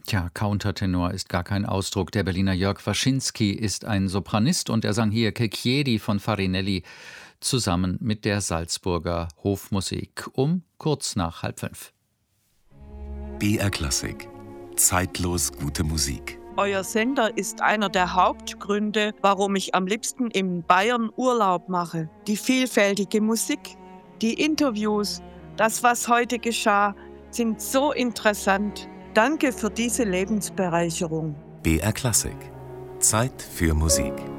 Tja, Countertenor ist gar kein Ausdruck. Der Berliner Jörg Waschinski ist ein Sopranist und er sang hier Che chiedi von Farinelli zusammen mit der Salzburger Hofmusik um kurz nach 4:30. BR Klassik. Zeitlos gute Musik. Euer Sender ist einer der Hauptgründe, warum ich am liebsten in Bayern Urlaub mache. Die vielfältige Musik, die Interviews, das, was heute geschah, sind so interessant. Danke für diese Lebensbereicherung. BR Klassik. Zeit für Musik.